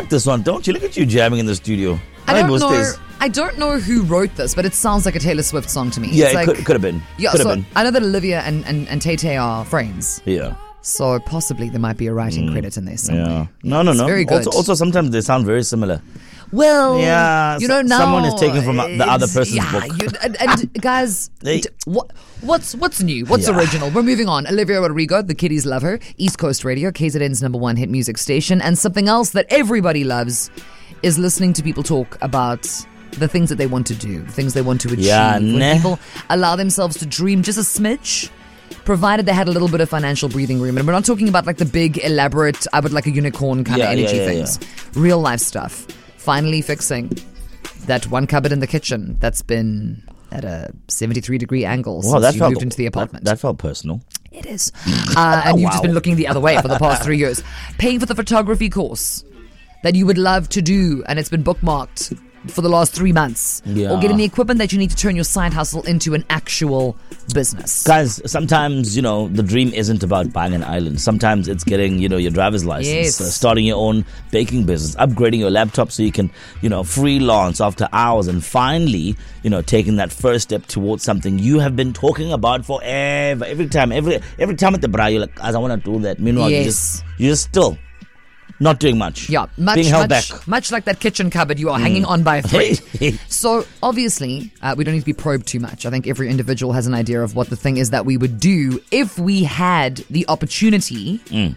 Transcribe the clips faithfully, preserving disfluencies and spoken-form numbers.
like this one, don't you? Look at you jamming in the studio. I don't know. Days. I don't know who wrote this, but it sounds like a Taylor Swift song to me. Yeah, it's it like, could, could have been. Yeah, could so have been. I know that Olivia and, and, and Tay Tay are friends. Yeah. So possibly there might be a writing mm. credit in there somewhere. Yeah. No, no, it's no. Very good. Also, also, sometimes they sound very similar. Well, yeah, you know, now someone is taken from the other person's yeah, book. You, and, and guys, they, d- what what's what's new? What's yeah. original? We're moving on. Olivia Rodrigo, the kiddies love her. East Coast Radio, K Z N's number one hit music station, and something else that everybody loves is listening to people talk about the things that they want to do, the things they want to achieve. Yeah, when nah. people allow themselves to dream just a smidge, provided they had a little bit of financial breathing room. And we're not talking about like the big, elaborate, I would like a unicorn kind yeah, of energy yeah, yeah, things. Yeah. Real life stuff. Finally fixing that one cupboard in the kitchen that's been at a seventy-three degree angle wow, since that you felt, moved into the apartment. That, that felt personal. It is. Uh, and you've wow. just been looking the other way for the past three years. Paying for the photography course that you would love to do, and it's been bookmarked for the last three months. Yeah. Or getting the equipment that you need to turn your side hustle into an actual business. Guys, sometimes, you know, the dream isn't about buying an island. Sometimes it's getting, you know, your driver's license, yes. uh, starting your own baking business, upgrading your laptop so you can, you know, freelance after hours, and finally, you know, taking that first step towards something you have been talking about forever. Every time, every every time at the bra, you're like, I want to do that. Meanwhile, yes. you just, you're just still not doing much. Yeah, much, being held much, back. much like that kitchen cupboard you are mm. hanging on by a thread. So obviously, uh, we don't need to be probed too much. I think every individual has an idea of what the thing is that we would do if we had the opportunity mm.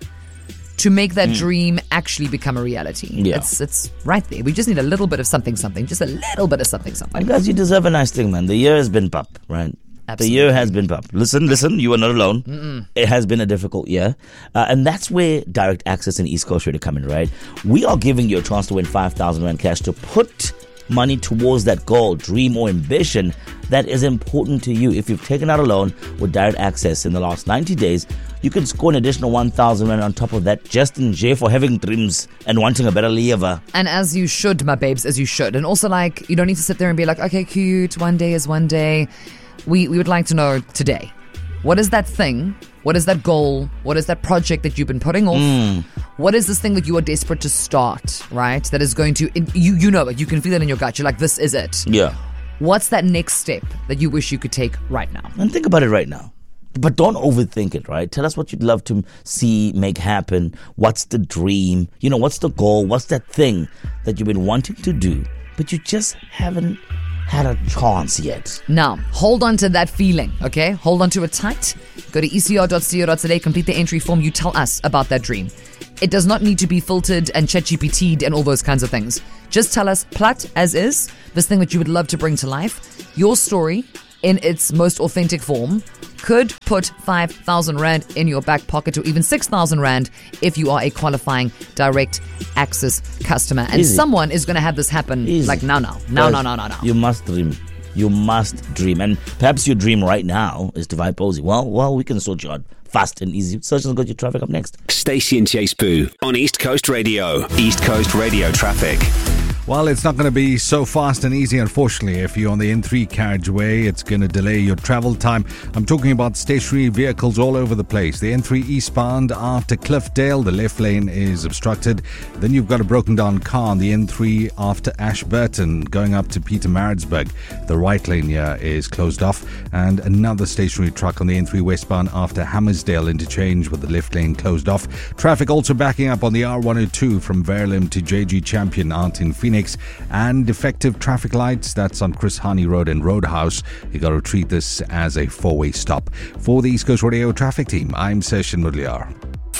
to make that mm. dream actually become a reality. Yeah. It's, it's right there. We just need a little bit of something, something, just a little bit of something, something. And guys, you deserve a nice thing, man. The year has been pop, right? Absolutely. The year has been tough. Listen, listen, you are not alone. Mm-mm. It has been a difficult year. Uh, and that's where Direct Access and East Coast Radio come in, right? We are giving you a chance to win five thousand rand cash to put money towards that goal, dream, or ambition that is important to you. If you've taken out a loan with Direct Access in the last ninety days, you can score an additional one thousand rand on top of that, just in jail for having dreams and wanting a better life. And as you should, my babes, as you should. And also, like, you don't need to sit there and be like, okay, cute, one day is one day. We we would like to know today, what is that thing? What is that goal? What is that project that you've been putting off? Mm. What is this thing that you are desperate to start, right? That is going to, you you know it, you can feel it in your gut. You're like, this is it. Yeah. What's that next step that you wish you could take right now? And think about it right now. But don't overthink it, right? Tell us what you'd love to see, make happen. What's the dream? You know, what's the goal? What's that thing that you've been wanting to do, but you just haven't had a chance yet? Now, hold on to that feeling, okay? Hold on to it tight. Go to e c r dot co dot za, complete the entry form. You tell us about that dream. It does not need to be filtered and ChatGPT'd and all those kinds of things. Just tell us, plat as is, this thing that you would love to bring to life. Your story, in its most authentic form, could put five thousand rand in your back pocket, or even six thousand rand if you are a qualifying Direct Access customer. And Easy. Someone is going to have this happen Easy. like now, now. Now, now, now, now, now. You must dream. You must dream. And perhaps your dream right now is to buy Posey. Well, well, we can sort you out fast and easy. Search and go to your traffic up next. Stacey and Chase Boo on East Coast Radio. East Coast Radio traffic. Well, it's not going to be so fast and easy, unfortunately. If you're on the N three carriageway, it's going to delay your travel time. I'm talking about stationary vehicles all over the place. The N three eastbound after Cliffdale, the left lane is obstructed. Then you've got a broken down car on the N three after Ashburton going up to Pietermaritzburg. The right lane here is closed off. And another stationary truck on the N three westbound after Hammersdale interchange with the left lane closed off. Traffic also backing up on the R one oh two from Verulam to J G Champion out in Phoenix. And defective traffic lights, that's on Chris Hani Road and Roadhouse. You got to treat this as a four-way stop. For the East Coast Radio traffic team, I'm Session Mudliar.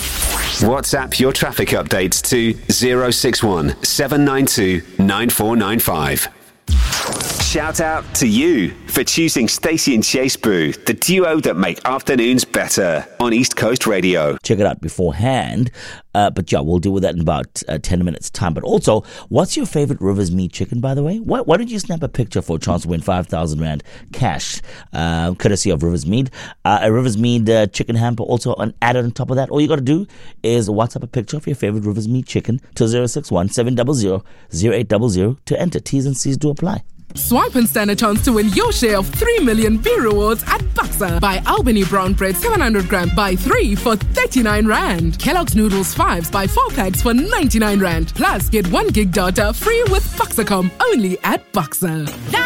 WhatsApp your traffic updates to zero six one seven nine two nine four nine five. Shout out to you for choosing Stacey and Chase Boo, the duo that make afternoons better on East Coast Radio. Check it out beforehand. Uh, but yeah, we'll deal with that in about uh, ten minutes time. But also, what's your favorite Rivers Meat chicken, by the way? Why, why don't you snap a picture for a chance to win five thousand rand cash, uh, courtesy of Rivers Meat. Uh, a Rivers Meat uh, chicken hamper also an added on top of that. All you got to do is WhatsApp a picture of your favorite Rivers Meat chicken to zero six one seven zero zero zero eight zero zero to enter. T's and C's do apply. Swipe and stand a chance to win your share of three million B rewards at Buxa. Buy Albany brown bread seven hundred gram, buy three for thirty-nine rand. Kellogg's noodles fives, buy four packs for ninety-nine rand. Plus, get one gig data free with Buxacom only at Buxa.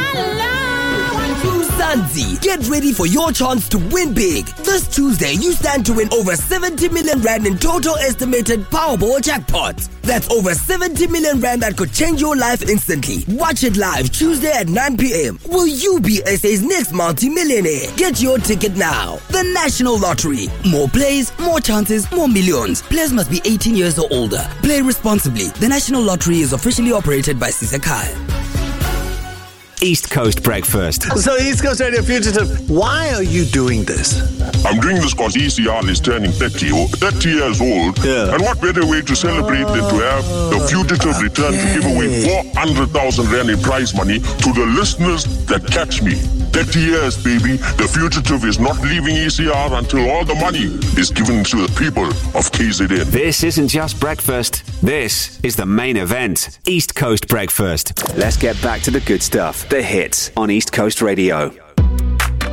Mzansi, get ready for your chance to win big. This Tuesday, you stand to win over seventy million rand in total estimated Powerball jackpots. That's over seventy million rand that could change your life instantly. Watch it live Tuesday at nine p.m. Will you be S A's next multi-millionaire? Get your ticket now. The National Lottery. More plays, more chances, more millions. Players must be eighteen years or older. Play responsibly. The National Lottery is officially operated by Sisakai. East Coast Breakfast. So East Coast Radio Fugitive, why are you doing this? I'm doing this because E C R is turning thirty, or thirty years old. Yeah. And what better way to celebrate than to have the Fugitive return to give away four hundred thousand rand in prize money to the listeners that catch me. thirty years, baby. The Fugitive is not leaving E C R until all the money is given to the people of K Z N. This isn't just breakfast. This is the main event. East Coast Breakfast. Let's get back to the good stuff. The hits on East Coast Radio.